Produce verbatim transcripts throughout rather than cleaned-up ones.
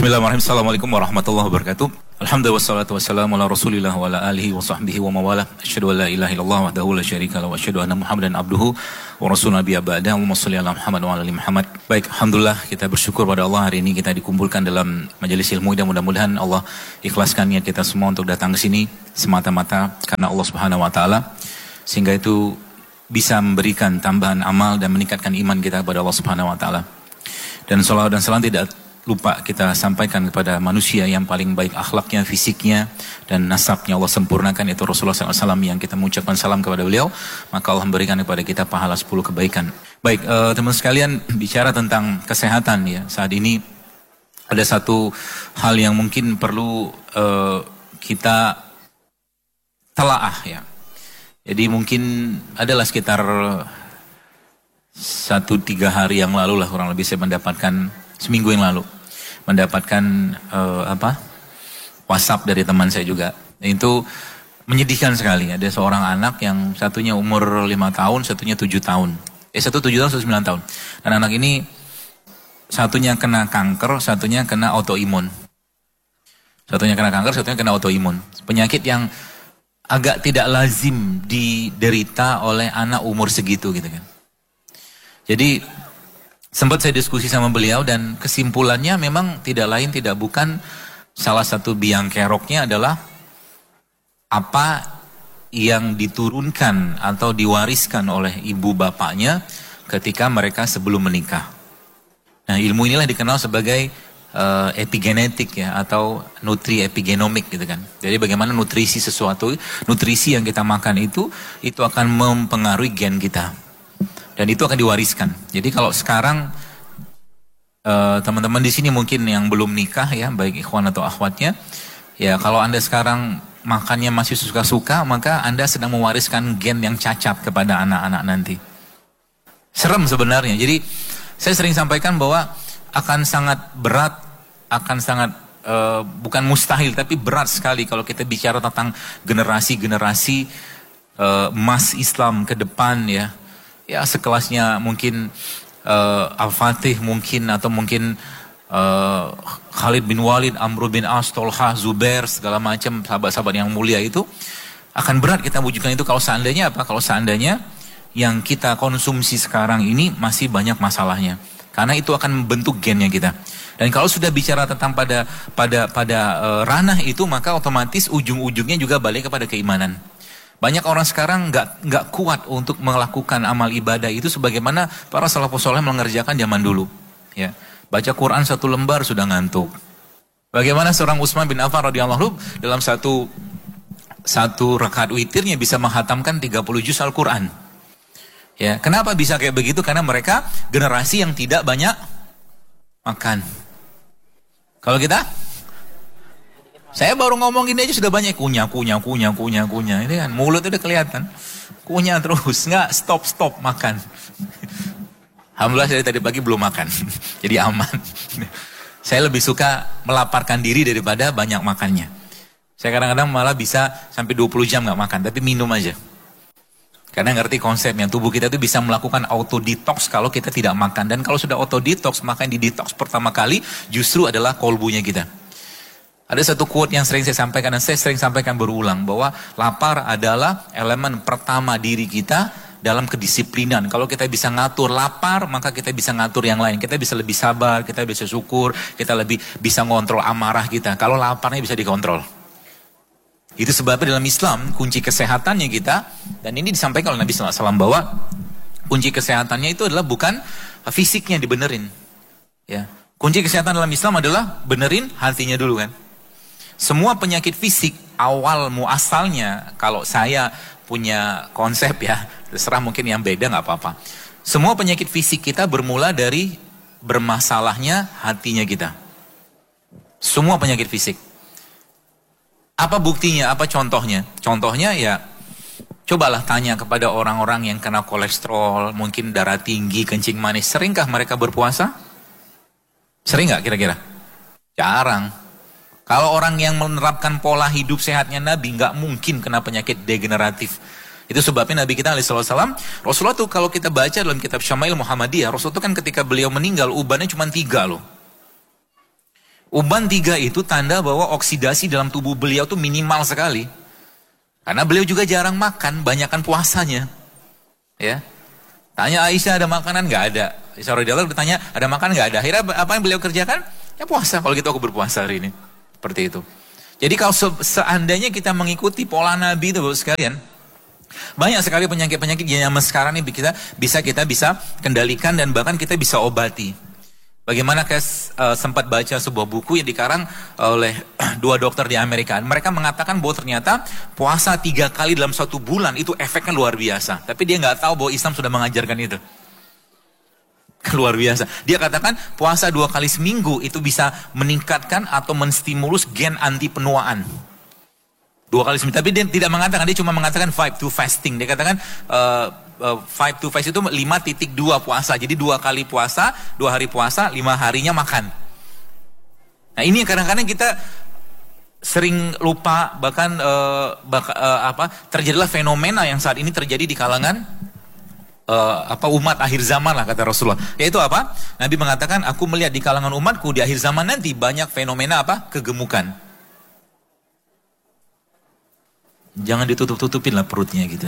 Bismillahirrahmanirrahim. Assalamualaikum warahmatullahi wabarakatuh. Alhamdulillah wassalatu wassalamu ala rasulillah wa ala alihi wa sahbihi wa mawala. Asyhadu an la ilaha illallah wahdahu la syarika lahu wa asyhadu anna Muhammadan abduhu wa rasulun nabiyya ba'da. Allahumma shalli ala Muhammad wa ala ali Muhammad. Baik, alhamdulillah kita bersyukur pada Allah hari ini kita dikumpulkan dalam majelis ilmu dan mudah-mudahan Allah ikhlaskan niat kita semua untuk datang ke sini semata-mata karena Allah Subhanahu wa taala, sehingga itu bisa memberikan tambahan amal dan meningkatkan iman kita kepada Allah Subhanahu wa taala. Dan salawat dan salam tidak lupa kita sampaikan kepada manusia yang paling baik akhlaknya, fisiknya, dan nasabnya Allah sempurnakan, yaitu Rasulullah shallallahu alaihi wasallam, yang kita mengucapkan salam kepada beliau, maka Allah memberikan kepada kita pahala sepuluh kebaikan. Baik, uh, teman sekalian, bicara tentang kesehatan ya, saat ini ada satu hal yang mungkin perlu uh, kita telaah ya. Jadi mungkin adalah sekitar satu tiga hari yang lalu lah kurang lebih saya mendapatkan, seminggu yang lalu mendapatkan uh, apa WhatsApp dari teman saya juga. Itu menyedihkan sekali. Ada seorang anak yang satunya umur lima tahun, satunya tujuh tahun. Eh satu tujuh tahun, satu sembilan tahun. Dan anak ini satunya kena kanker, satunya kena autoimun. Satunya kena kanker, satunya kena autoimun. Penyakit yang agak tidak lazim diderita oleh anak umur segitu gitu kan. Jadi sempat saya diskusi sama beliau dan kesimpulannya memang tidak lain tidak bukan, salah satu biang keroknya adalah apa yang diturunkan atau diwariskan oleh ibu bapaknya ketika mereka sebelum menikah. Nah, ilmu inilah dikenal sebagai uh, epigenetik ya, atau nutri epigenomik gitu kan. Jadi bagaimana nutrisi sesuatu, nutrisi yang kita makan itu itu akan mempengaruhi gen kita. Dan itu akan diwariskan. Jadi kalau sekarang uh, teman-teman di sini mungkin yang belum nikah ya, baik ikhwan atau akhwatnya, ya kalau Anda sekarang makannya masih suka-suka, maka Anda sedang mewariskan gen yang cacat kepada anak-anak nanti. Serem sebenarnya. Jadi saya sering sampaikan bahwa akan sangat berat, akan sangat uh, bukan mustahil tapi berat sekali kalau kita bicara tentang generasi-generasi uh, emas Islam ke depan ya. Ya sekelasnya mungkin uh, Al-Fatih mungkin, atau mungkin uh, Khalid bin Walid, Amr bin As, Tolha, Zubair, segala macam sahabat-sahabat yang mulia itu. Akan berat kita wujudkan itu kalau seandainya apa? Kalau seandainya yang kita konsumsi sekarang ini masih banyak masalahnya. Karena itu akan membentuk gennya kita. Dan kalau sudah bicara tentang pada pada pada uh, ranah itu, maka otomatis ujung-ujungnya juga balik kepada keimanan. Banyak orang sekarang nggak nggak kuat untuk melakukan amal ibadah itu sebagaimana para salafus saleh mengerjakan zaman dulu. Ya, baca Quran satu lembar sudah ngantuk. Bagaimana seorang Utsman bin Affan radhiyallahu anhu dalam satu satu rakaat witirnya bisa menghatamkan tiga puluh juz Al-Quran. Ya, kenapa bisa kayak begitu? Karena mereka generasi yang tidak banyak makan. Kalau kita, saya baru ngomong gini aja sudah banyak kunyah, kunyah, kunyah, kunyah, kunyah. Ini kan mulut udah kelihatan. Kunyah terus, nggak stop-stop makan. Alhamdulillah saya tadi pagi belum makan. Jadi aman. Saya lebih suka melaparkan diri daripada banyak makannya. Saya kadang-kadang malah bisa sampai dua puluh jam nggak makan, tapi minum aja. Karena ngerti konsepnya, tubuh kita itu bisa melakukan auto detox kalau kita tidak makan. Dan kalau sudah auto detox, maka yang di detox pertama kali justru adalah kolbunya kita. Ada satu quote yang sering saya sampaikan dan saya sering sampaikan berulang, bahwa lapar adalah elemen pertama diri kita dalam kedisiplinan. Kalau kita bisa ngatur lapar, maka kita bisa ngatur yang lain. Kita bisa lebih sabar, kita bisa syukur, kita lebih bisa ngontrol amarah kita. Kalau laparnya bisa dikontrol. Itu sebabnya dalam Islam kunci kesehatannya kita, dan ini disampaikan oleh Nabi sallallahu alaihi wasallam bahwa kunci kesehatannya itu adalah bukan fisiknya dibenerin. Ya, kunci kesehatan dalam Islam adalah benerin hatinya dulu kan. Semua penyakit fisik awal muasalnya, kalau saya punya konsep ya, terserah mungkin yang beda nggak apa-apa. Semua penyakit fisik kita bermula dari bermasalahnya hatinya kita. Semua penyakit fisik. Apa buktinya? Apa contohnya? Contohnya ya, cobalah tanya kepada orang-orang yang kena kolesterol, mungkin darah tinggi, kencing manis. Seringkah mereka berpuasa? Sering nggak kira-kira? Jarang. Kalau orang yang menerapkan pola hidup sehatnya Nabi, nggak mungkin kena penyakit degeneratif. Itu sebabnya Nabi kita alaihi wasallam, Rasulullah tuh kalau kita baca dalam kitab Syama'il Muhammadiyah, Rasulullah tuh kan ketika beliau meninggal, ubannya cuma tiga loh. Uban tiga itu tanda bahwa oksidasi dalam tubuh beliau tuh minimal sekali. Karena beliau juga jarang makan, banyakkan puasanya. Ya. Tanya Aisyah ada makanan? Nggak ada. Aisyah radhiyallahu anha ditanya ada makanan? Nggak ada. Akhirnya apa yang beliau kerjakan? Ya puasa. Kalau gitu aku berpuasa hari ini. Seperti itu. Jadi kalau se seandainya kita mengikuti pola Nabi itu Bapak sekalian, banyak sekali penyakit-penyakit yang zaman sekarang ini kita bisa kita bisa kendalikan dan bahkan kita bisa obati. Bagaimana saya uh, sempat baca sebuah buku yang dikarang oleh dua dokter di Amerika. Mereka mengatakan bahwa ternyata puasa tiga kali dalam satu bulan itu efeknya luar biasa. Tapi dia nggak tahu bahwa Islam sudah mengajarkan itu. Luar biasa. Dia katakan puasa dua kali seminggu itu bisa meningkatkan atau menstimulus gen anti penuaan. Dua kali seminggu. Tapi dia tidak mengatakan, dia cuma mengatakan five to fasting. Dia katakan uh, uh, five to fast itu lima titik dua puasa. Jadi dua kali puasa, dua hari puasa, lima harinya makan. Nah ini kadang-kadang kita sering lupa, bahkan uh, bak, uh, apa terjadilah fenomena yang saat ini terjadi di kalangan Uh, apa umat akhir zaman lah kata Rasulullah. Yaitu apa? Nabi mengatakan aku melihat di kalangan umatku di akhir zaman nanti banyak fenomena apa? Kegemukan. Jangan ditutup-tutupin lah perutnya gitu.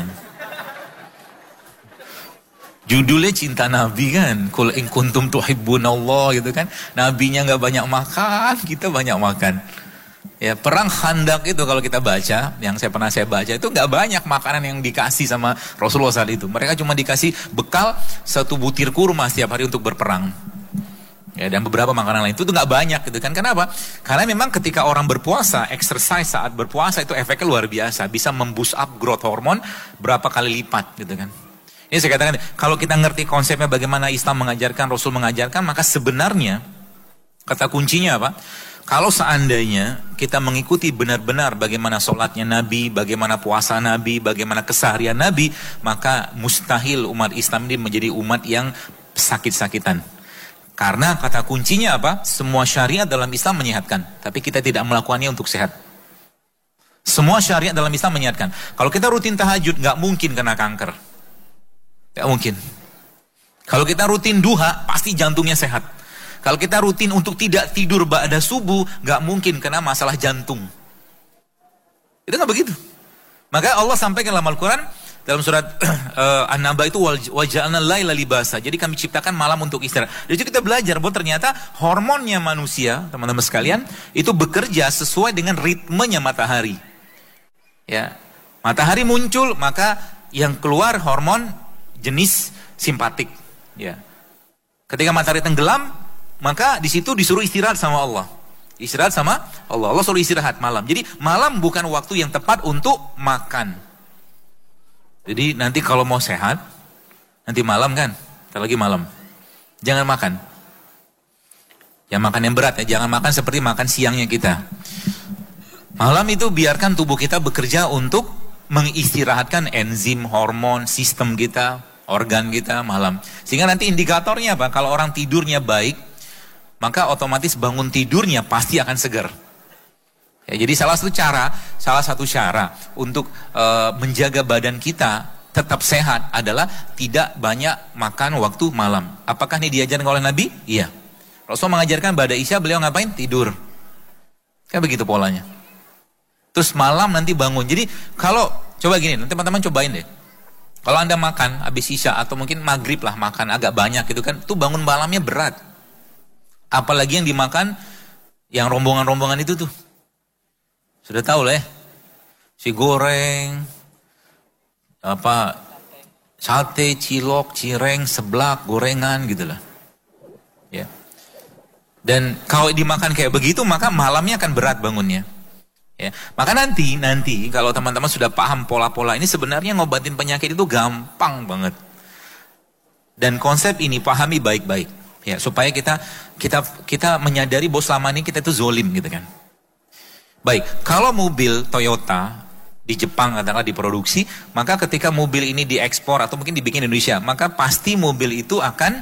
Judulnya cinta Nabi kan. Qul in kuntum tuhibbunallah gitu kan. Nabinya nggak banyak makan, kita banyak makan. Ya, perang Khandak itu kalau kita baca, yang saya pernah saya baca itu nggak banyak makanan yang dikasih sama Rasulullah saat itu. Mereka cuma dikasih bekal satu butir kurma setiap hari untuk berperang. Ya, dan beberapa makanan lain itu tuh nggak banyak gitu kan. Kenapa? Karena memang ketika orang berpuasa, exercise saat berpuasa itu efeknya luar biasa, bisa memboost up growth hormone berapa kali lipat gitu kan. Ini saya katakan, kalau kita ngerti konsepnya bagaimana Islam mengajarkan, Rasul mengajarkan, maka sebenarnya kata kuncinya apa? Kalau seandainya kita mengikuti benar-benar bagaimana sholatnya Nabi, bagaimana puasa Nabi, bagaimana keseharian Nabi, maka mustahil umat Islam ini menjadi umat yang sakit-sakitan. Karena kata kuncinya apa? Semua syariat dalam Islam menyehatkan, tapi kita tidak melakukannya untuk sehat. Semua syariat dalam Islam menyehatkan. Kalau kita rutin tahajud, nggak mungkin kena kanker. Nggak mungkin. Kalau kita rutin duha, pasti jantungnya sehat. Kalau kita rutin untuk tidak tidur ba'da subuh, gak mungkin kena masalah jantung. Itu gak begitu. Maka Allah sampaikan dalam Al-Quran, dalam surat uh, An-Naba itu, waja'alna laila libasa. Jadi kami ciptakan malam untuk istirahat. Jadi kita belajar bahwa ternyata hormonnya manusia, teman-teman sekalian, itu bekerja sesuai dengan ritmenya matahari. Ya, matahari muncul, maka yang keluar hormon jenis simpatik. Ya, ketika matahari tenggelam, maka di situ disuruh istirahat sama Allah. Istirahat sama Allah. Allah suruh istirahat malam. Jadi malam bukan waktu yang tepat untuk makan. Jadi nanti kalau mau sehat, nanti malam kan, kita lagi malam. Jangan makan. Jangan makan yang berat ya. Jangan makan seperti makan siangnya kita. Malam itu biarkan tubuh kita bekerja untuk mengistirahatkan enzim, hormon, sistem kita, organ kita malam. Sehingga nanti indikatornya apa? Kalau orang tidurnya baik, maka otomatis bangun tidurnya pasti akan segar. Ya, jadi salah satu cara, salah satu cara untuk uh, menjaga badan kita tetap sehat adalah tidak banyak makan waktu malam. Apakah ini diajarkan oleh Nabi? Iya. Rasul mengajarkan pada Isya beliau ngapain? Tidur. Kan begitu polanya. Terus malam nanti bangun. Jadi kalau coba gini, nanti teman-teman cobain deh. Kalau Anda makan habis Isya atau mungkin maghrib lah makan agak banyak gitu kan, tuh bangun malamnya berat. Apalagi yang dimakan, yang rombongan-rombongan itu tuh. Sudah tahu lah ya. Si goreng, apa, sate, cilok, cireng, seblak, gorengan gitu lah. Ya. Dan kalau dimakan kayak begitu, maka malamnya akan berat bangunnya. Ya. Maka nanti, nanti kalau teman-teman sudah paham pola-pola ini, sebenarnya ngobatin penyakit itu gampang banget. Dan konsep ini pahami baik-baik. Ya, supaya kita kita kita menyadari bahwa selama ini kita itu zolim gitu kan. Baik, kalau mobil Toyota di Jepang katakanlah diproduksi, maka ketika mobil ini diekspor atau mungkin dibikin di Indonesia, maka pasti mobil itu akan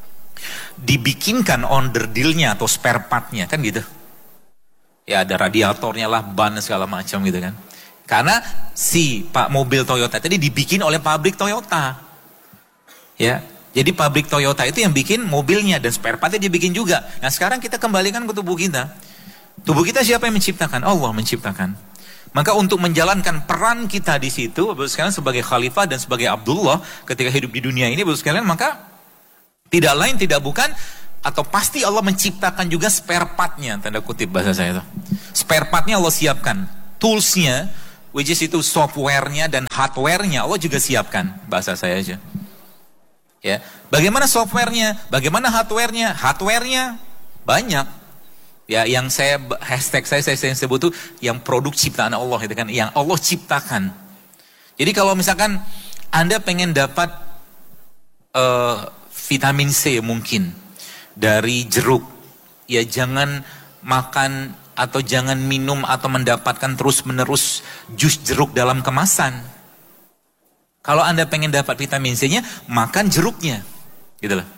dibikinkan onderdilnya atau spare partnya kan gitu. Ya ada radiatornya lah, ban segala macam gitu kan. Karena si pak mobil Toyota tadi dibikin oleh pabrik Toyota. Ya. Jadi pabrik Toyota itu yang bikin mobilnya dan spare partnya dia bikin juga. Nah sekarang kita kembalikan ke tubuh kita. Tubuh kita siapa yang menciptakan? Allah menciptakan. Maka untuk menjalankan peran kita di situ, Bapak sekalian, sebagai khalifah dan sebagai Abdullah ketika hidup di dunia ini, Bapak sekalian, maka tidak lain tidak bukan, atau pasti Allah menciptakan juga spare partnya, tanda kutip bahasa saya itu. Spare partnya Allah siapkan, toolsnya, which is itu softwarenya dan hardwarenya Allah juga siapkan, bahasa saya aja. Ya, bagaimana softwarenya, bagaimana hardwarenya? Hardwarenya banyak. Ya, yang saya hashtag saya saya, saya sebut tuh yang produk ciptaan Allah itu kan, yang Allah ciptakan. Jadi kalau misalkan Anda pengen dapat uh, vitamin C mungkin dari jeruk, ya jangan makan atau jangan minum atau mendapatkan terus-menerus jus jeruk dalam kemasan. Kalau Anda pengen dapat vitamin C-nya, makan jeruknya, gitu loh.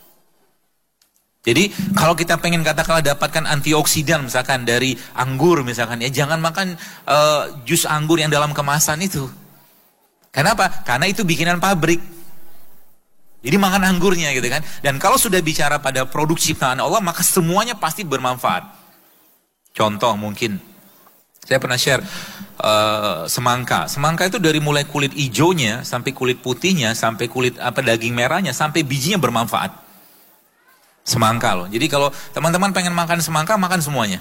Jadi kalau kita pengen katakanlah dapatkan antioksidan misalkan dari anggur misalkan, ya jangan makan uh, jus anggur yang dalam kemasan itu. Kenapa? Karena itu bikinan pabrik. Jadi makan anggurnya gitu kan. Dan kalau sudah bicara pada produk ciptaan Allah, maka semuanya pasti bermanfaat. Contoh mungkin, saya pernah share uh, semangka. Semangka itu dari mulai kulit hijaunya, sampai kulit putihnya, sampai kulit apa daging merahnya, sampai bijinya bermanfaat. Semangka loh. Jadi kalau teman-teman pengen makan semangka, makan semuanya.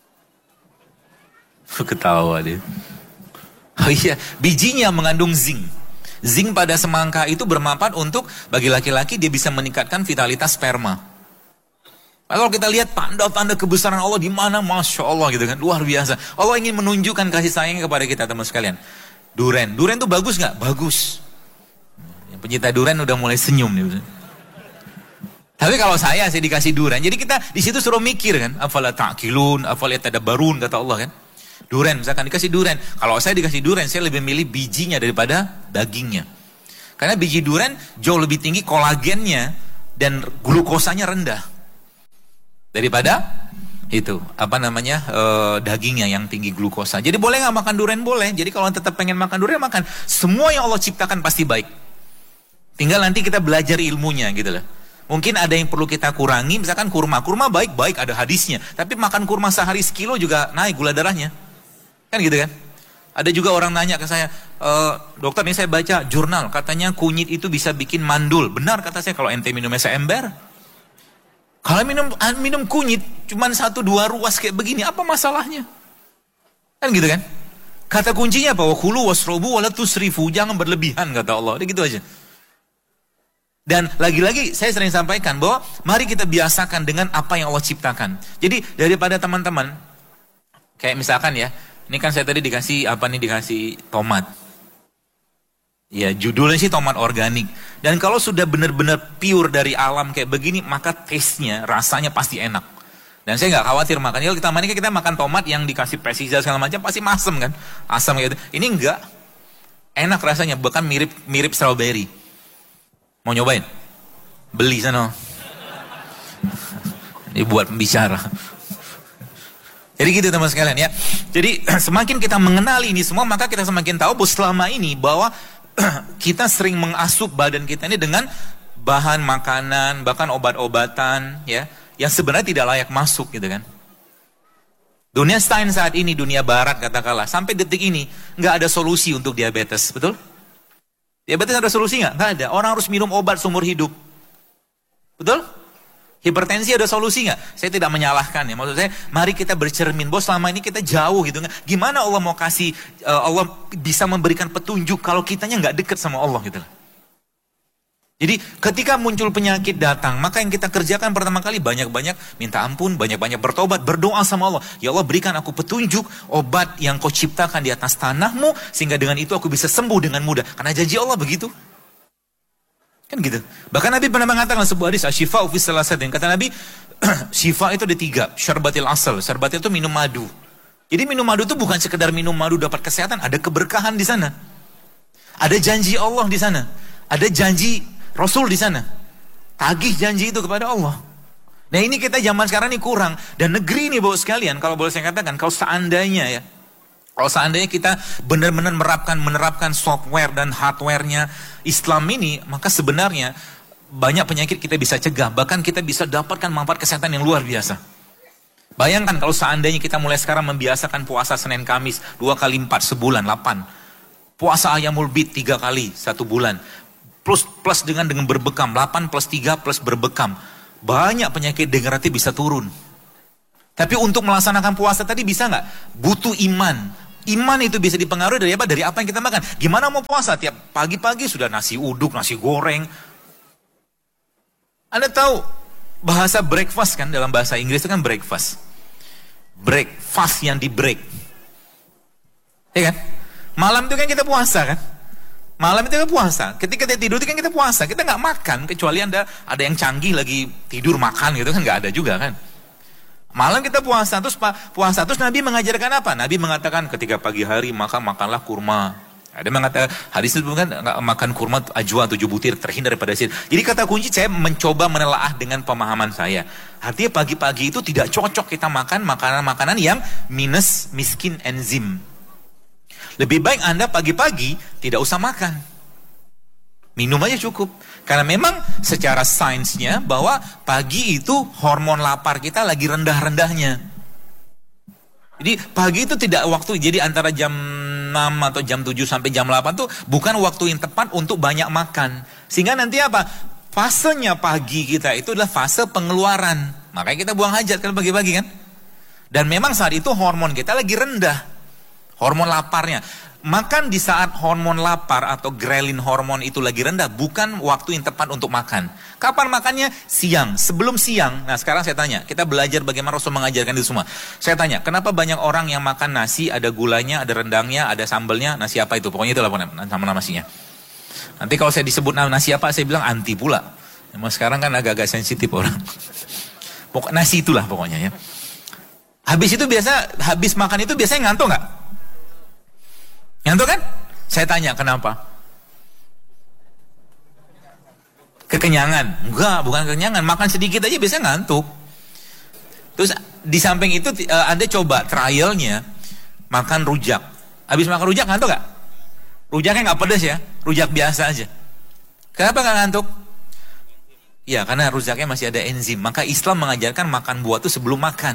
Ketawa dia. Oh iya, bijinya mengandung zinc. Zinc pada semangka itu bermanfaat untuk bagi laki-laki, dia bisa meningkatkan vitalitas sperma. Kalau kita lihat tanda-tanda kebesaran Allah di mana, masya Allah gitu kan, luar biasa. Allah ingin menunjukkan kasih sayangnya kepada kita teman sekalian. Duren, duren tuh bagus nggak? Bagus. Yang pencinta duren udah mulai senyum nih. Tapi kalau saya, saya dikasih duren, jadi kita di situ suruh mikir kan, afala ta'qilun, afala tadabbarun, kata Allah kan. Duren, misalkan dikasih duren. Kalau saya dikasih duren, saya lebih milih bijinya daripada dagingnya. Karena biji duren jauh lebih tinggi kolagennya dan glukosanya rendah daripada itu apa namanya e, dagingnya yang tinggi glukosa. Jadi boleh nggak makan duren? Boleh. Jadi kalau tetap pengen makan duren, makan. Semua yang Allah ciptakan pasti baik. Tinggal nanti kita belajar ilmunya gitu loh. Mungkin ada yang perlu kita kurangi, misalkan kurma. Kurma baik-baik, ada hadisnya. Tapi makan kurma sehari sekilo juga naik gula darahnya. Kan gitu kan? Ada juga orang nanya ke saya, e, dokter ini saya baca jurnal, katanya kunyit itu bisa bikin mandul. Benar kata saya, kalau ente minumnya seember. Kalau minum minum kunyit, cuma satu dua ruas kayak begini, apa masalahnya? Kan gitu kan? Kata kuncinya apa? Wa kulu wasrobu wala tusrifu. Jangan berlebihan, kata Allah. Udah gitu aja. Dan lagi-lagi saya sering sampaikan bahwa mari kita biasakan dengan apa yang Allah ciptakan. Jadi daripada teman-teman, kayak misalkan ya, ini kan saya tadi dikasih apa nih, dikasih tomat. Ya judulnya sih tomat organik. Dan kalau sudah benar-benar pure dari alam kayak begini, maka taste-nya, rasanya pasti enak. Dan saya nggak khawatir makan. Kalau kita makan, kita makan tomat yang dikasih pestisida segala macam, pasti masam kan, asam gitu. Ini enggak, enak rasanya, bahkan mirip mirip strawberry. Mau nyobain? Beli sana. Ini buat pembicara. Jadi gitu teman sekalian ya. Jadi semakin kita mengenali ini semua, maka kita semakin tahu bahwa selama ini bahwa kita sering mengasup badan kita ini dengan bahan makanan, bahkan obat-obatan ya, yang sebenarnya tidak layak masuk gitu kan. Dunia sains saat ini, dunia barat katakanlah, sampai detik ini nggak ada solusi untuk diabetes, betul? Diabetes ada solusi nggak? Nggak ada. Orang harus minum obat seumur hidup. Betul? Hipertensi ada solusi nggak? Saya tidak menyalahkan ya. Maksud saya, mari kita bercermin bahwa selama ini kita jauh gitu. Gimana Allah mau kasih, uh, Allah bisa memberikan petunjuk kalau kitanya nggak deket sama Allah gitu. Jadi ketika muncul penyakit datang, maka yang kita kerjakan pertama kali banyak-banyak minta ampun, banyak-banyak bertobat, berdoa sama Allah. Ya Allah, berikan aku petunjuk obat yang kau ciptakan di atas tanahmu, sehingga dengan itu aku bisa sembuh dengan mudah. Karena janji Allah begitu. Kan gitu. Bahkan Nabi pernah mengatakan sebuah hadis, asyifa fi salasatin. Kata Nabi, syifa itu ada tiga, syarbatil asal. Syarbatil itu minum madu. Jadi minum madu itu bukan sekedar minum madu dapat kesehatan, ada keberkahan di sana. Ada janji Allah di sana. Ada janji Rasul di sana. Tagih janji itu kepada Allah. Nah ini kita zaman sekarang ini kurang. Dan negeri ini Bapak sekalian, kalau boleh saya katakan, kalau seandainya ya, kalau seandainya kita benar-benar menerapkan, menerapkan software dan hardwarenya Islam ini, maka sebenarnya banyak penyakit kita bisa cegah. Bahkan kita bisa dapatkan manfaat kesehatan yang luar biasa. Bayangkan kalau seandainya kita mulai sekarang membiasakan puasa Senin Kamis, dua kali empat sebulan, delapan. Puasa Ayamul Bid tiga kali satu bulan. Plus plus dengan dengan berbekam, delapan plus tiga plus berbekam. Banyak penyakit degeneratif bisa turun. Tapi untuk melaksanakan puasa tadi bisa nggak? Butuh iman. Iman itu bisa dipengaruhi dari apa? Dari apa yang kita makan. Gimana mau puasa? Tiap pagi-pagi sudah nasi uduk, nasi goreng. Anda tahu bahasa breakfast kan, dalam bahasa Inggris itu kan breakfast. Breakfast yang di break. Ya kan? Malam itu kan kita puasa kan? Malam itu kan puasa. Ketika kita tidur itu kan kita puasa. Kita nggak makan kecuali anda ada yang canggih lagi tidur makan gitu kan, nggak ada juga kan. Malam kita puasa, terus puasa terus Nabi mengajarkan apa? Nabi mengatakan ketika pagi hari maka makanlah kurma. Ada mengatakan hadis itu bukan makan kurma ajwa tujuh butir terhindar daripada sihir. Jadi kata kunci saya mencoba menelaah dengan pemahaman saya. Artinya pagi-pagi itu tidak cocok kita makan makanan-makanan yang minus miskin enzim. Lebih baik anda pagi-pagi tidak usah makan. Minum aja cukup. Karena memang secara sainsnya bahwa pagi itu hormon lapar kita lagi rendah-rendahnya. Jadi pagi itu tidak waktu, jadi antara jam enam atau jam tujuh sampai jam delapan tuh bukan waktu yang tepat untuk banyak makan. Sehingga nanti apa? Fasenya pagi kita itu adalah fase pengeluaran. Makanya kita buang hajat kalau pagi-pagi kan. Dan memang saat itu hormon kita lagi rendah. Hormon laparnya. Makan di saat hormon lapar atau ghrelin hormon itu lagi rendah bukan waktu yang tepat untuk makan. Kapan makannya? Siang. Sebelum siang. Nah sekarang saya tanya, kita belajar bagaimana Rasul mengajarkan itu semua. Saya tanya, kenapa banyak orang yang makan nasi, ada gulanya, ada rendangnya, ada sambalnya, nasi apa itu? Pokoknya itulah nama nasinya. Nanti kalau saya disebut nasi apa, saya bilang anti pula. Emang sekarang kan agak-agak sensitif orang. Pokok nasi itulah pokoknya ya. Habis itu biasa, habis makan itu biasanya ngantuk nggak? Ngantuk kan? Saya tanya kenapa? Kekenyangan? Enggak, bukan kekenyangan. Makan sedikit aja biasanya ngantuk. Terus di samping itu Anda coba trialnya makan rujak. Habis makan rujak ngantuk gak? Rujaknya gak pedas ya, rujak biasa aja. Kenapa gak ngantuk? Ya karena rujaknya masih ada enzim. Maka Islam mengajarkan makan buah itu sebelum makan.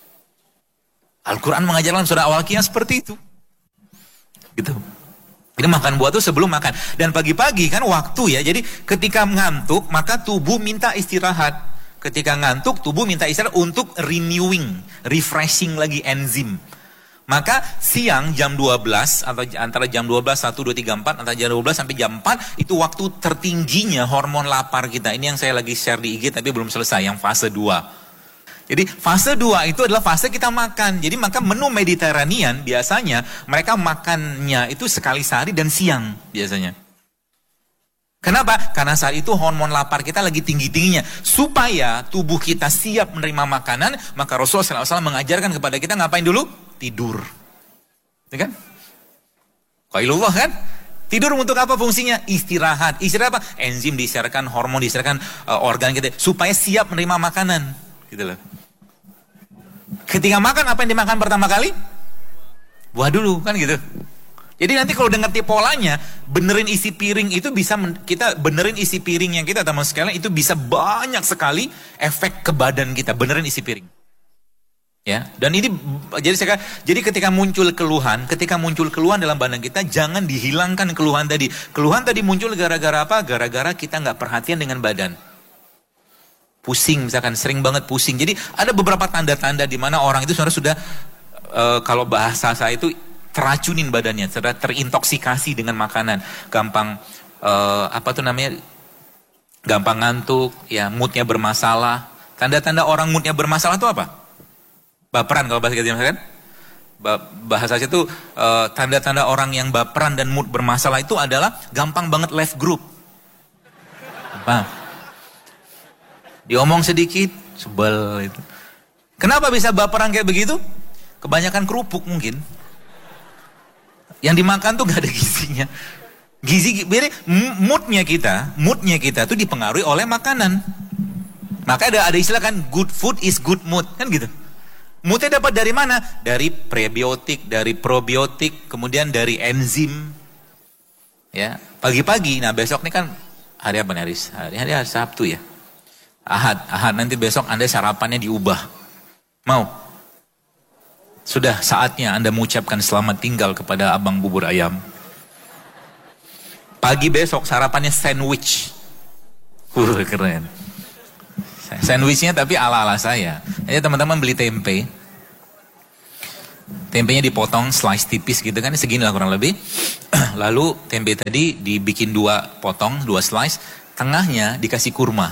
Al-Quran mengajarkan surah Al-Qiyamah seperti itu. Gitu. Jadi makan buah itu sebelum makan. Dan pagi-pagi kan waktu ya. Jadi ketika ngantuk maka tubuh minta istirahat. Ketika ngantuk tubuh minta istirahat untuk renewing, refreshing lagi enzim. Maka siang jam dua belas atau antara jam dua belas, satu, dua, tiga, empat antara jam dua belas sampai jam empat itu waktu tertingginya hormon lapar kita. Ini yang saya lagi share di I G tapi belum selesai, yang fase dua. Jadi fase dua itu adalah fase kita makan. Jadi maka menu Mediterranean biasanya mereka makannya itu sekali sehari dan siang biasanya. Kenapa? Karena saat itu hormon lapar kita lagi tinggi-tingginya. Supaya tubuh kita siap menerima makanan, maka Rasulullah shallallahu alaihi wasallam mengajarkan kepada kita ngapain dulu? Tidur. Ya kan? Qailullah kan? Tidur untuk apa fungsinya? Istirahat. Istirahat apa? Enzim diistirahatkan, hormon diistirahatkan, uh, organ kita supaya siap menerima makanan. Gitu loh. Ketika makan apa yang dimakan pertama kali? Buah dulu kan gitu. Jadi nanti kalau udah ngerti polanya, benerin isi piring itu bisa kita benerin isi piring yang kita teman sekalian itu bisa banyak sekali efek ke badan kita. Benerin isi piring. Ya, dan ini jadi saya jadi ketika muncul keluhan, ketika muncul keluhan dalam badan kita jangan dihilangkan keluhan tadi. Keluhan tadi muncul gara-gara apa? Gara-gara kita nggak perhatian dengan badan. Pusing misalkan, sering banget pusing. Jadi ada beberapa tanda-tanda di mana orang itu sebenarnya sudah e, kalau bahasa saya itu teracunin badannya, sudah terintoksikasi dengan makanan, gampang e, apa tuh namanya, gampang ngantuk, ya moodnya bermasalah. Tanda-tanda orang moodnya bermasalah itu apa? Baperan kalau bahasa kita kan? Bahasa itu e, tanda-tanda orang yang baperan dan mood bermasalah itu adalah gampang banget left group. Apa? Diomong sedikit, sebel itu. Kenapa bisa baperan kayak begitu? Kebanyakan kerupuk mungkin. Yang dimakan tuh gak ada gizinya. Gizi, moodnya kita, moodnya kita tuh dipengaruhi oleh makanan. Maka ada ada istilah kan, good food is good mood, kan gitu. Moodnya dapat dari mana? Dari prebiotik, dari probiotik, kemudian dari enzim. Ya, pagi-pagi. Nah besok ini kan hari apa nih Haris? Hari hari, hari Sabtu ya. Ahad, ahad nanti besok Anda sarapannya diubah. Mau? Sudah saatnya Anda mengucapkan selamat tinggal kepada abang bubur ayam. Pagi besok sarapannya sandwich. Uh, keren. Sandwichnya tapi ala-ala saya. Jadi teman-teman beli tempe. Tempenya dipotong slice tipis gitu kan, segini lah kurang lebih. Lalu tempe tadi dibikin dua potong, dua slice. Tengahnya dikasih kurma.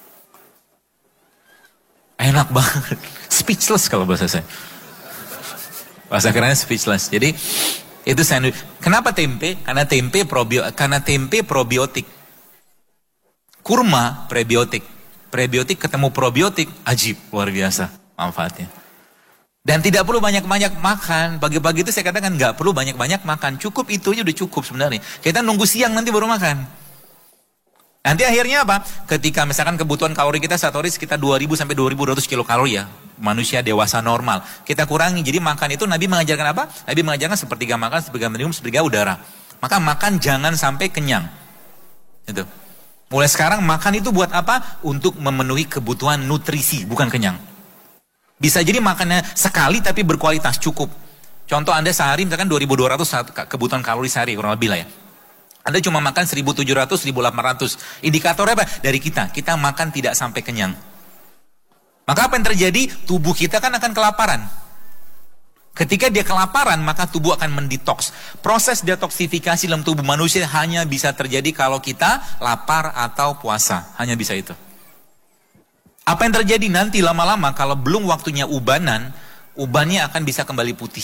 Enak banget. Speechless kalau bahasa saya. Bahasa kerennya speechless. Jadi itu sandwich. Kenapa tempe? Karena tempe probio, karena tempe probiotik. Kurma prebiotik. Prebiotik ketemu probiotik, ajib, luar biasa manfaatnya. Dan tidak perlu banyak-banyak makan. Pagi-pagi itu saya katakan nggak perlu banyak-banyak makan. Cukup itu aja udah cukup sebenarnya. Kita nunggu siang nanti baru makan. Nanti akhirnya apa? Ketika misalkan kebutuhan kalori kita satu hari sekitar dua ribu sampai dua ribu dua ratus kilokalori ya. Manusia dewasa normal. Kita kurangi. Jadi makan itu Nabi mengajarkan apa? Nabi mengajarkan sepertiga makan, sepertiga minum, sepertiga udara. Maka makan jangan sampai kenyang. Itu. Mulai sekarang makan itu buat apa? Untuk memenuhi kebutuhan nutrisi, bukan kenyang. Bisa jadi makannya sekali tapi berkualitas, cukup. Contoh Anda sehari misalkan dua ribu dua ratus kebutuhan kalori sehari, kurang lebih lah ya. Anda cuma makan seribu tujuh ratus, seribu delapan ratus. Indikatornya apa? Dari kita. Kita makan tidak sampai kenyang. Maka apa yang terjadi? Tubuh kita kan akan kelaparan. Ketika dia kelaparan, maka tubuh akan mendetoks. Proses detoksifikasi dalam tubuh manusia hanya bisa terjadi kalau kita lapar atau puasa. Hanya bisa itu. Apa yang terjadi nanti lama-lama kalau belum waktunya ubanan, ubannya akan bisa kembali putih.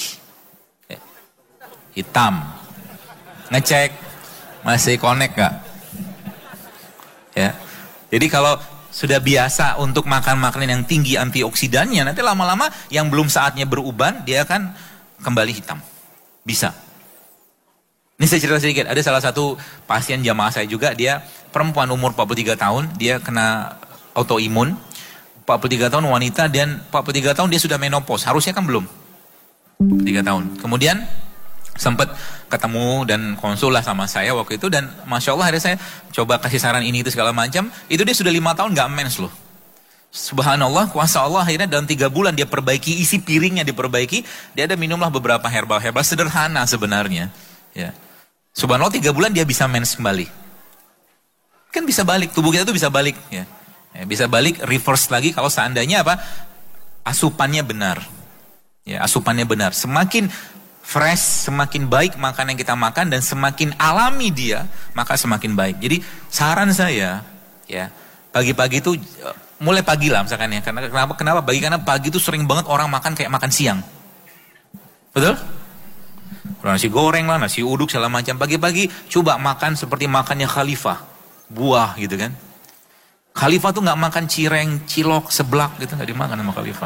Hitam. Ngecek, masih connect gak? Ya. Jadi kalau sudah biasa untuk makan makanan yang tinggi antioksidannya, nanti lama-lama yang belum saatnya beruban, dia akan kembali hitam. Bisa. Ini saya cerita sedikit, ada salah satu pasien jamaah saya juga, dia perempuan umur empat puluh tiga tahun, dia kena autoimun, empat puluh tiga tahun wanita, dan empat puluh tiga tahun dia sudah menopause, harusnya kan belum, tiga tahun. Kemudian sempat ketemu dan konsul lah sama saya waktu itu, dan Masya Allah akhirnya saya coba kasih saran ini itu segala macam, itu dia sudah lima tahun gak mens loh. Subhanallah, kuasa Allah, akhirnya dalam tiga bulan dia perbaiki, isi piringnya diperbaiki, dia ada minumlah beberapa herbal-herbal sederhana sebenarnya. Ya. Subhanallah, tiga bulan dia bisa mens kembali. Kan bisa balik, tubuh kita tuh bisa balik. Ya. Ya, bisa balik, reverse lagi kalau seandainya apa? Asupannya benar. Ya, asupannya benar. Semakin fresh, semakin baik makanan yang kita makan, dan semakin alami dia, maka semakin baik. Jadi saran saya, ya, pagi-pagi itu mulai pagi lah misalkan ya. Karena kenapa? Kenapa pagi? Karena pagi itu sering banget orang makan kayak makan siang. Betul? Nasi goreng lah, nasi uduk segala macam. Pagi-pagi coba makan seperti makannya khalifah, buah gitu kan. Khalifah tuh nggak makan cireng, cilok, seblak gitu, nggak dimakan sama khalifah.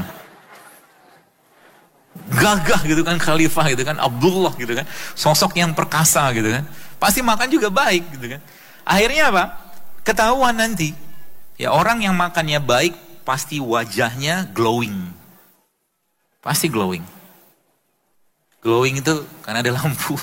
Gagah gitu kan khalifah gitu kan, Abdullah gitu kan, sosok yang perkasa gitu kan, pasti makan juga baik gitu kan. Akhirnya apa? Ketahuan nanti, ya orang yang makannya baik pasti wajahnya glowing, pasti glowing. Glowing itu karena ada lampu.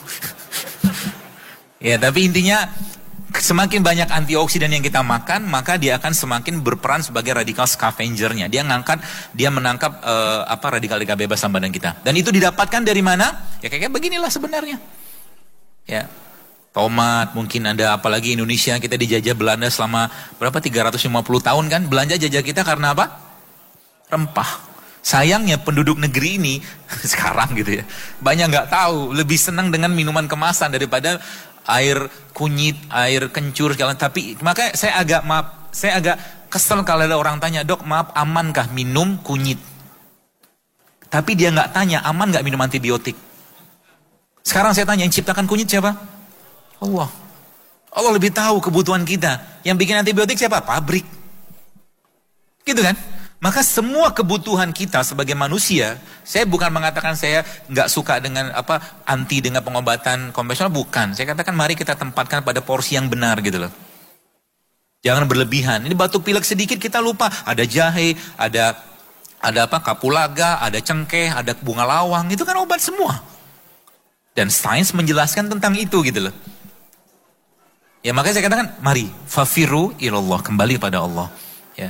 Ya tapi intinya semakin banyak antioksidan yang kita makan, maka dia akan semakin berperan sebagai radikal scavengernya. Dia ngangkat, dia menangkap uh, apa radikal-radikal bebas dalam badan kita. Dan itu didapatkan dari mana? Ya kayak beginilah sebenarnya. Ya, tomat, mungkin ada apalagi Indonesia, kita dijajah Belanda selama berapa? tiga ratus lima puluh tahun kan? Belanja jajah kita karena apa? Rempah. Sayangnya penduduk negeri ini sekarang gitu ya, banyak nggak tahu, lebih senang dengan minuman kemasan daripada air kunyit, air kencur segala. Tapi makanya saya agak maaf, saya agak kesel kalau ada orang tanya, dok maaf amankah minum kunyit? Tapi dia nggak tanya aman nggak minum antibiotik. Sekarang saya tanya, yang ciptakan kunyit siapa? Allah. Allah lebih tahu kebutuhan kita. Yang bikin antibiotik siapa? Pabrik. Gitu kan? Maka semua kebutuhan kita sebagai manusia, saya bukan mengatakan saya nggak suka dengan apa anti dengan pengobatan konvensional, bukan. Saya katakan mari kita tempatkan pada porsi yang benar gitu loh. Jangan berlebihan. Ini batuk pilek sedikit kita lupa. Ada jahe, ada ada apa kapulaga, ada cengkeh, ada bunga lawang, itu kan obat semua. Dan sains menjelaskan tentang itu gitu loh. Ya makanya saya katakan mari fafiru ilallah, kembali pada Allah. Ya.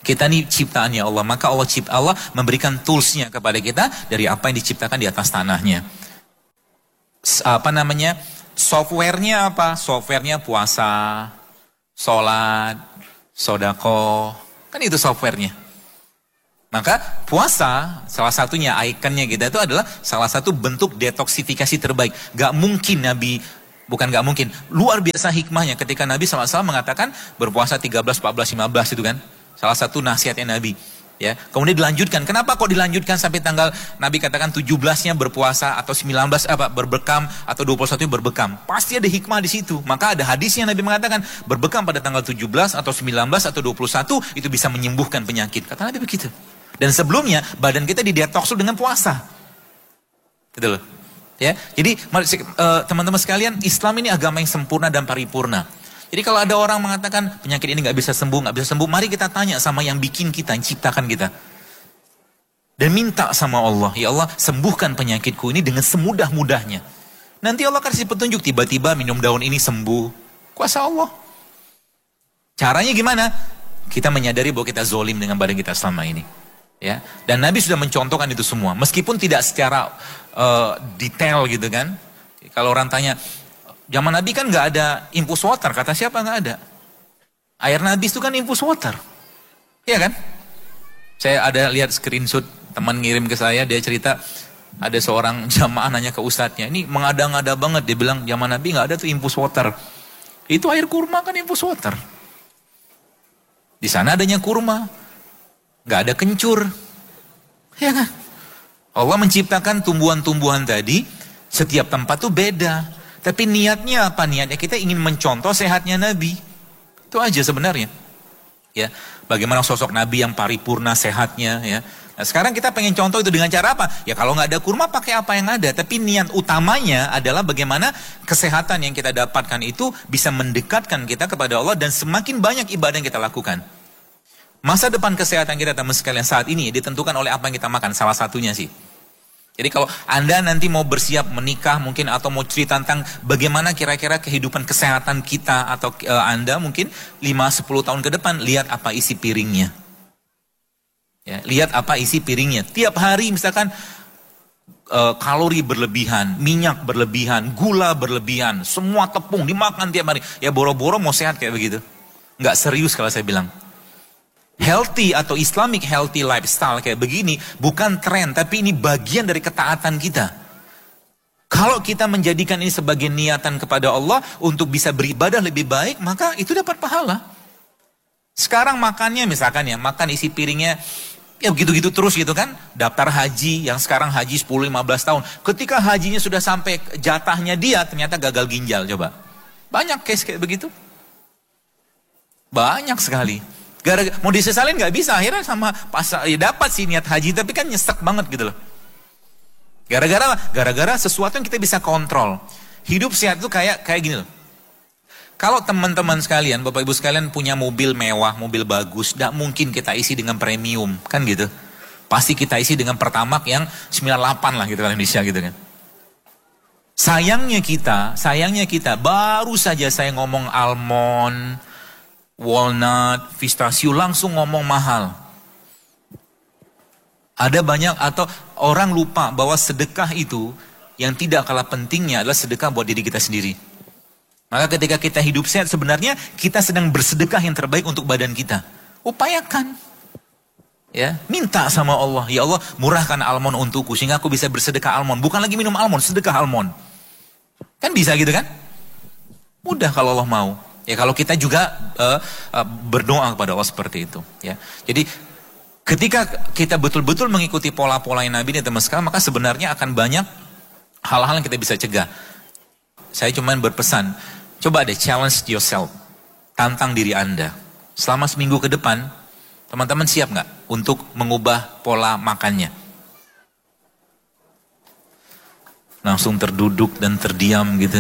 Kita ini ciptaannya Allah, maka Allah cipta Allah memberikan toolsnya kepada kita dari apa yang diciptakan di atas tanahnya. Apa namanya? Softwarenya apa? Softwarenya puasa, sholat, sodako, kan itu softwarenya. Maka puasa, salah satunya ikonnya kita itu adalah salah satu bentuk detoksifikasi terbaik. Gak mungkin Nabi, bukan gak mungkin, luar biasa hikmahnya ketika Nabi shallallahu alaihi wasallam mengatakan berpuasa tiga belas, empat belas, lima belas itu kan. Salah satu nasihatnya Nabi. Ya, kemudian dilanjutkan. Kenapa kok dilanjutkan sampai tanggal Nabi katakan tujuh belasnya berpuasa atau sembilan belas apa berbekam atau dua puluh satu berbekam? Pasti ada hikmah di situ. Maka ada hadisnya Nabi mengatakan berbekam pada tanggal tujuh belas atau sembilan belas atau dua puluh satu itu bisa menyembuhkan penyakit. Kata Nabi begitu. Dan sebelumnya badan kita didetoks dengan puasa. Gitu loh. Ya. Jadi teman-teman sekalian, Islam ini agama yang sempurna dan paripurna. Jadi kalau ada orang mengatakan penyakit ini nggak bisa sembuh, nggak bisa sembuh, mari kita tanya sama yang bikin kita, yang ciptakan kita. Dan minta sama Allah, ya Allah sembuhkan penyakitku ini dengan semudah-mudahnya. Nanti Allah kasih petunjuk, tiba-tiba minum daun ini sembuh. Kuasa Allah. Caranya gimana? Kita menyadari bahwa kita zolim dengan badan kita selama ini. Ya, dan Nabi sudah mencontohkan itu semua. Meskipun tidak secara uh, detail gitu kan. Kalau orang tanya, zaman Nabi kan nggak ada infus water, kata siapa nggak ada? Air Nabi itu kan infus water, iya kan? Saya ada lihat screenshot teman ngirim ke saya, dia cerita ada seorang jamaah nanya ke ustadznya, ini mengada-ngada banget, dia bilang zaman Nabi nggak ada tuh infus water. Itu air kurma kan infus water. Di sana adanya kurma, nggak ada kencur, ya kan? Allah menciptakan tumbuhan-tumbuhan tadi, setiap tempat tuh beda. Tapi niatnya apa? Niatnya kita ingin mencontoh sehatnya Nabi. Itu aja sebenarnya. Ya, bagaimana sosok Nabi yang paripurna sehatnya ya. Nah, sekarang kita pengen contoh itu dengan cara apa? Ya kalau nggak ada kurma pakai apa yang ada. Tapi niat utamanya adalah bagaimana kesehatan yang kita dapatkan itu bisa mendekatkan kita kepada Allah dan semakin banyak ibadah yang kita lakukan. Masa depan kesehatan kita teman sekalian saat ini ditentukan oleh apa yang kita makan. Salah satunya sih. Jadi kalau Anda nanti mau bersiap menikah mungkin atau mau cerita tentang bagaimana kira-kira kehidupan kesehatan kita atau uh, Anda mungkin lima sampai sepuluh tahun ke depan, lihat apa isi piringnya. Ya, lihat apa isi piringnya. Tiap hari misalkan uh, kalori berlebihan, minyak berlebihan, gula berlebihan, semua tepung dimakan tiap hari. Ya boro-boro mau sehat kayak begitu. Nggak serius kalau saya bilang. Healthy atau Islamic healthy lifestyle kayak begini bukan tren, tapi ini bagian dari ketaatan kita. Kalau kita menjadikan ini sebagai niatan kepada Allah untuk bisa beribadah lebih baik, maka itu dapat pahala. Sekarang makannya misalkan ya, makan isi piringnya ya begitu-gitu terus gitu kan. Daftar haji yang sekarang haji sepuluh lima belas tahun. Ketika hajinya sudah sampai jatahnya dia ternyata gagal ginjal, coba. Banyak case kayak begitu. Banyak sekali. Gara, mau disesalin nggak bisa, akhirnya sama pas ya dapat sih niat haji tapi kan nyesek banget gitu loh. Gara-gara gara-gara sesuatu yang kita bisa kontrol. Hidup sehat itu kayak kayak gini loh. Kalau teman-teman sekalian, Bapak Ibu sekalian punya mobil mewah, mobil bagus, tidak mungkin kita isi dengan premium, kan gitu. Pasti kita isi dengan Pertamax yang sembilan puluh delapan lah gitu kalau Indonesia gitu kan. Sayangnya kita, sayangnya kita baru saja saya ngomong almond, walnut, pistachio langsung ngomong mahal. Ada banyak atau orang lupa bahwa sedekah itu yang tidak kalah pentingnya adalah sedekah buat diri kita sendiri. Maka ketika kita hidup sehat sebenarnya kita sedang bersedekah yang terbaik untuk badan kita. Upayakan. Ya, minta sama Allah, ya Allah murahkan almond untukku sehingga aku bisa bersedekah almond. Bukan lagi minum almond, sedekah almond. Kan bisa gitu kan? Mudah kalau Allah mau. Ya kalau kita juga uh, uh, berdoa kepada Allah seperti itu. Ya, jadi ketika kita betul-betul mengikuti pola-pola yang Nabi ini teman sekalian, maka sebenarnya akan banyak hal-hal yang kita bisa cegah. Saya cuma berpesan, coba deh challenge yourself, tantang diri Anda. Selama seminggu ke depan, teman-teman siap nggak untuk mengubah pola makannya? Langsung terduduk dan terdiam gitu.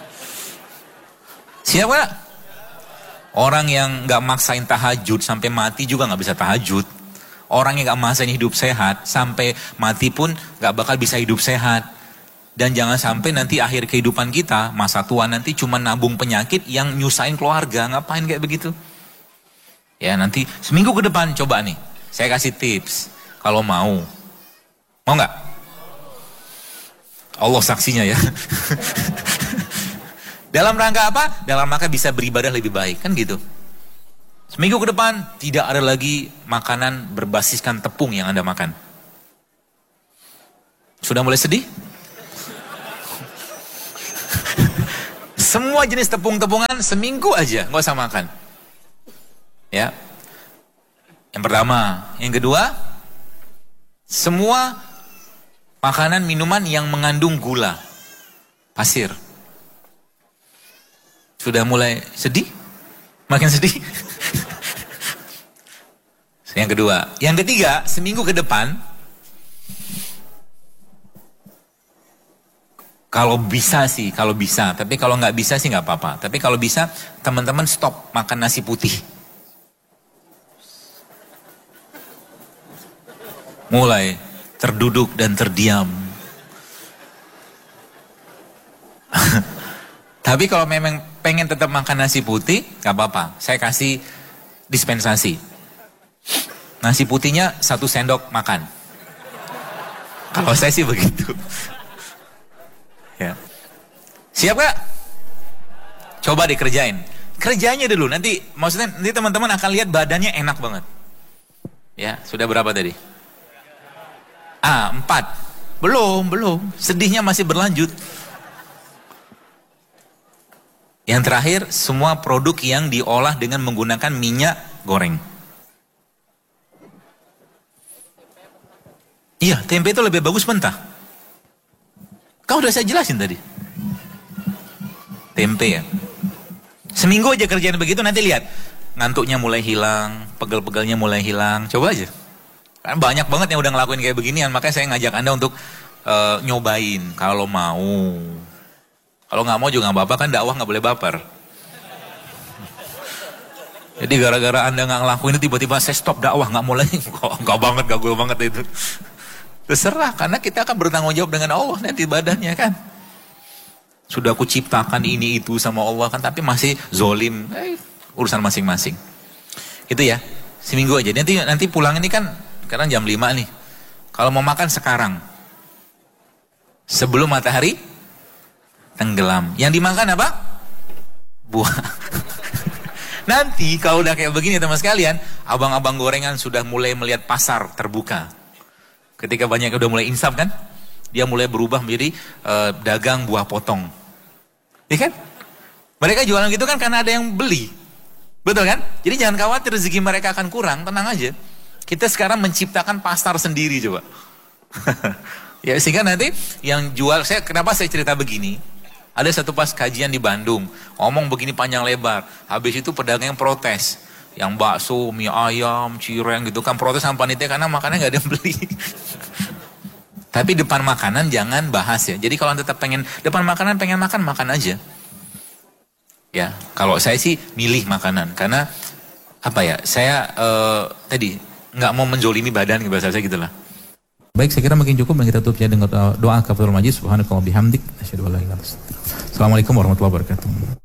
Siap nggak? Orang yang nggak maksain tahajud sampai mati juga nggak bisa tahajud. Orang yang nggak maksain hidup sehat sampai mati pun nggak bakal bisa hidup sehat. Dan jangan sampai nanti akhir kehidupan kita, masa tua nanti cuma nabung penyakit yang nyusahin keluarga. Ngapain kayak begitu? Ya nanti seminggu ke depan coba nih, saya kasih tips. Kalau mau, mau nggak? Allah saksinya ya. Dalam rangka apa? Dalam rangka bisa beribadah lebih baik, kan gitu. Seminggu ke depan tidak ada lagi makanan berbasiskan tepung yang Anda makan. Sudah mulai sedih? Semua jenis tepung-tepungan seminggu aja, nggak usah makan. Ya. Yang pertama, yang kedua, semua makanan minuman yang mengandung gula, pasir. Sudah mulai sedih? Makin sedih? Yang kedua, yang ketiga, seminggu ke depan, kalau bisa sih, kalau bisa. Tapi kalau nggak bisa sih nggak apa-apa. Tapi kalau bisa, teman-teman stop makan nasi putih. Mulai terduduk dan terdiam. Tapi kalau memang pengen tetap makan nasi putih, nggak apa-apa. Saya kasih dispensasi. Nasi putihnya satu sendok makan. Kalau saya sih begitu. Ya. Siap gak? Coba dikerjain. Kerjanya dulu, nanti maksudnya nanti teman-teman akan lihat badannya enak banget. Ya, sudah berapa tadi? Ah, empat. Belum, belum. Sedihnya masih berlanjut. Yang terakhir, semua produk yang diolah dengan menggunakan minyak goreng. Iya, tempe itu lebih bagus mentah. Kau udah saya jelasin tadi. Tempe ya. Seminggu aja kerjaan begitu, nanti lihat. Ngantuknya mulai hilang, pegel-pegelnya mulai hilang. Coba aja. Kan banyak banget yang udah ngelakuin kayak beginian, makanya saya ngajak Anda untuk uh, nyobain kalau mau. Kalau nggak mau juga nggak apa-apa, kan dakwah nggak boleh baper. Jadi gara-gara Anda nggak ngelakuin itu tiba-tiba saya stop dakwah, nggak mulai. Nggak banget, nggak gue banget itu. Terserah, karena kita akan bertanggung jawab dengan Allah nanti badannya kan. Sudah aku ciptakan ini itu sama Allah kan, tapi masih zolim. Eh, urusan masing-masing. Itu ya, seminggu aja. Nanti nanti pulang ini kan, sekarang jam lima nih. Kalau mau makan sekarang. Sebelum matahari tenggelam. Yang dimakan apa? Buah. Nanti kalau udah kayak begini teman sekalian, abang-abang gorengan sudah mulai melihat pasar terbuka. Ketika banyak udah mulai insaf kan, dia mulai berubah menjadi uh, dagang buah potong. Iya kan? Mereka jualan gitu kan karena ada yang beli. Betul kan? Jadi jangan khawatir rezeki mereka akan kurang, tenang aja. Kita sekarang menciptakan pasar sendiri coba. Ya sehingga nanti yang jual, saya kenapa saya cerita begini? Ada satu pas kajian di Bandung, ngomong begini panjang lebar. Habis itu pedagang yang protes. Yang bakso, mie ayam, cireng gitu kan protes sama panitia karena makannya gak ada yang beli. Tapi depan makanan jangan bahas ya. Jadi kalau tetap pengen, depan makanan pengen makan, makan aja. Ya, kalau saya sih milih makanan. Karena, apa ya, saya uh, tadi gak mau menjolimi badan, bahasa saya gitu lah. Baik, saya kira makin cukup dan kita tutupnya dengan doa kafaratul majlis. Subhanakallah bihamdik. Asyhadu an la ilaha illa anta. Assalamualaikum warahmatullahi wabarakatuh.